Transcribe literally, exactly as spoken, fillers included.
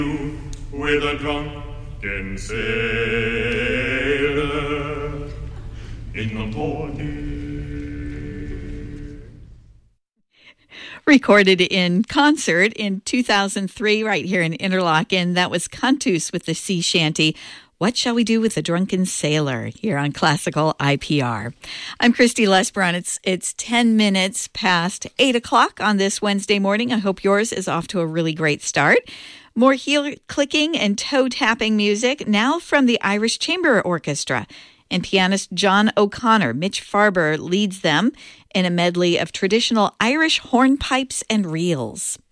with a drunken sailor in the morning. Recorded in concert in two thousand three right here in Interlaken. That was Cantus with the sea shanty, What Shall We Do with the Drunken Sailor, here on Classical I P R. I'm Christy Lesbron. It's it's ten minutes past eight o'clock on this Wednesday morning. I hope yours is off to a really great start. More heel clicking and toe tapping music now from the Irish Chamber Orchestra. And pianist John O'Connor, Mitch Farber leads them in a medley of traditional Irish hornpipes and reels.